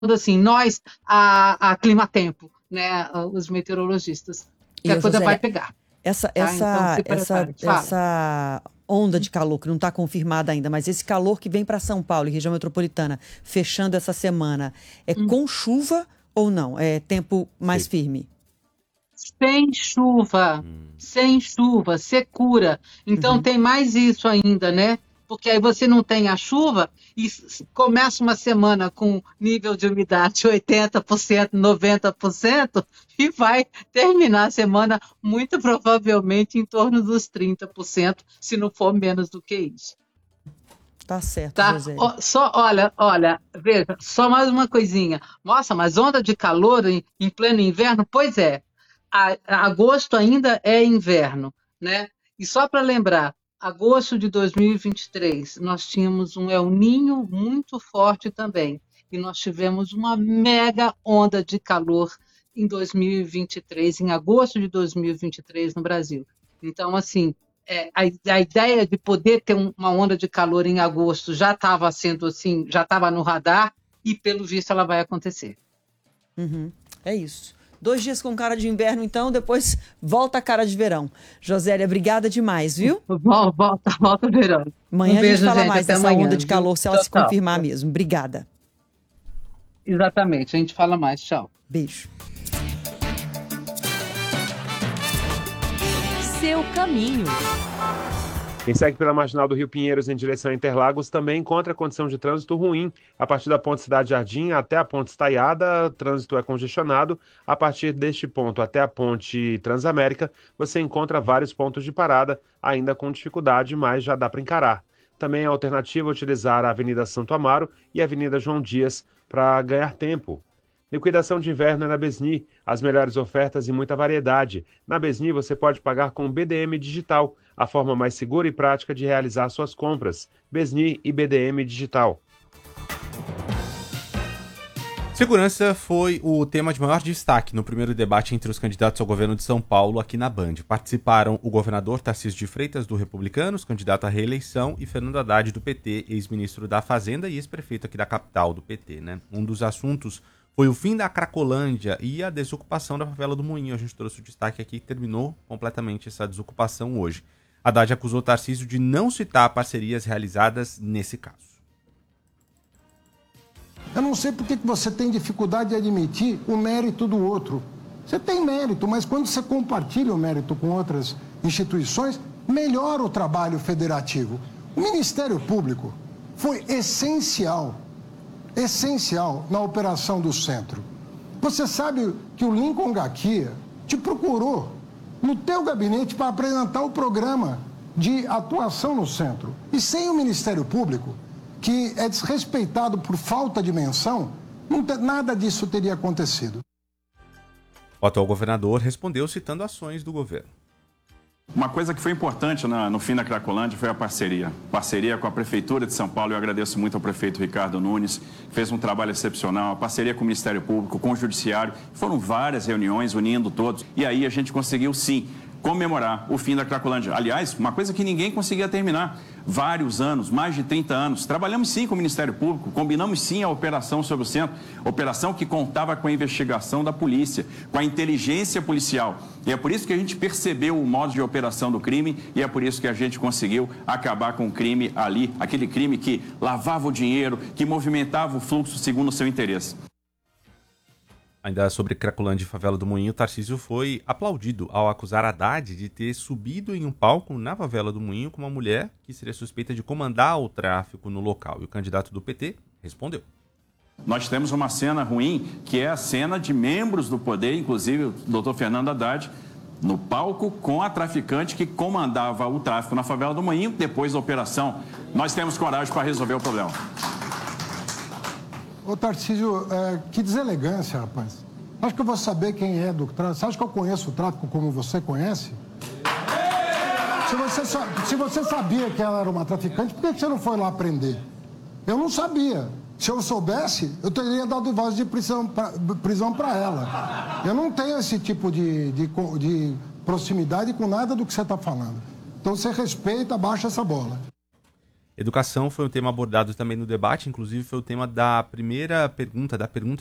assim, nós, a Climatempo, né, os meteorologistas, que E, a ô, coisa vai Josélia, pegar, essa, tá? Então, essa, se essa, prepare. Fala. essa onda de calor, que não está confirmada ainda, mas esse calor que vem para São Paulo e região metropolitana, fechando essa semana, é com chuva ou não? É tempo mais Seco. firme? Sem chuva, secura. Então Uhum. tem mais isso ainda, né? Porque aí você não tem a chuva e começa uma semana com nível de umidade 80%, 90% e vai terminar a semana muito provavelmente em torno dos 30%, se não for menos do que isso. Tá certo, Tá? Josélia. Só, olha, veja, só mais uma coisinha. Nossa, mas onda de calor em pleno inverno? Pois é, agosto ainda é inverno, né? E só para lembrar, agosto de 2023, nós tínhamos um El Niño muito forte também. E nós tivemos uma mega onda de calor em 2023, em agosto de 2023 no Brasil. Então, assim, a ideia de poder ter uma onda de calor em agosto já estava sendo assim, já estava no radar e pelo visto ela vai acontecer. Uhum. É isso. 2 dias com cara de inverno, então, depois volta a cara de verão. Josélia, obrigada demais, viu? Volta verão. Um Amanhã a gente beijo, fala gente, mais até dessa onda amanhã, de viu? calor, se ela Tchau, se tchau. confirmar mesmo. Obrigada. Exatamente, a gente fala mais. Tchau. Beijo. Seu caminho. Quem segue pela Marginal do Rio Pinheiros em direção a Interlagos também encontra condição de trânsito ruim. A partir da Ponte Cidade Jardim até a Ponte Estaiada, o trânsito é congestionado. A partir deste ponto até a Ponte Transamérica, você encontra vários pontos de parada, ainda com dificuldade, mas já dá para encarar. Também é alternativa utilizar a Avenida Santo Amaro e a Avenida João Dias para ganhar tempo. Liquidação de inverno é na Besni, as melhores ofertas e muita variedade. Na Besni você pode pagar com BDM Digital, a forma mais segura e prática de realizar suas compras. Besni e BDM Digital. Segurança foi o tema de maior destaque no primeiro debate entre os candidatos ao governo de São Paulo aqui na Band. Participaram o governador Tarcísio de Freitas, do Republicanos, candidato à reeleição, e Fernando Haddad, do PT, ex-ministro da Fazenda e ex-prefeito aqui da capital do PT, né? Um dos assuntos foi o fim da Cracolândia e a desocupação da favela do Moinho. A gente trouxe o destaque aqui e terminou completamente essa desocupação hoje. Haddad acusou Tarcísio de não citar parcerias realizadas nesse caso. Eu não sei por que você tem dificuldade de admitir o mérito do outro. Você tem mérito, mas quando você compartilha o mérito com outras instituições, melhora o trabalho federativo. O Ministério Público foi essencial na operação do centro. Você sabe que o Lincoln Gakia te procurou no teu gabinete para apresentar o programa de atuação no centro. E sem o Ministério Público, que é desrespeitado por falta de menção, nada disso teria acontecido. O atual governador respondeu citando ações do governo. Uma coisa que foi importante no fim da Cracolândia foi a parceria. Parceria com a Prefeitura de São Paulo. Eu agradeço muito ao prefeito Ricardo Nunes, que fez um trabalho excepcional. A parceria com o Ministério Público, com o Judiciário. Foram várias reuniões unindo todos. E aí a gente conseguiu, sim, comemorar o fim da Cracolândia. Aliás, uma coisa que ninguém conseguia terminar. Vários anos, mais de 30 anos. Trabalhamos sim com o Ministério Público, combinamos sim a operação sobre o centro. Operação que contava com a investigação da polícia, com a inteligência policial. E é por isso que a gente percebeu o modo de operação do crime e é por isso que a gente conseguiu acabar com o crime ali, aquele crime que lavava o dinheiro, que movimentava o fluxo segundo o seu interesse. Ainda sobre Cracolândia e favela do Moinho, Tarcísio foi aplaudido ao acusar Haddad de ter subido em um palco na favela do Moinho com uma mulher que seria suspeita de comandar o tráfico no local. E o candidato do PT respondeu. Nós temos uma cena ruim, que é a cena de membros do poder, inclusive o doutor Fernando Haddad, no palco com a traficante que comandava o tráfico na favela do Moinho. Depois da operação, nós temos coragem para resolver o problema. Ô Tarcísio, que deselegância, rapaz. Acho que eu vou saber quem é do tráfico. Você acha que eu conheço o tráfico como você conhece? Se você sabia que ela era uma traficante, por que você não foi lá prender? Eu não sabia. Se eu soubesse, eu teria dado voz de prisão para ela. Eu não tenho esse tipo de proximidade com nada do que você está falando. Então você respeita, abaixa essa bola. Educação foi um tema abordado também no debate, inclusive foi o tema da primeira pergunta,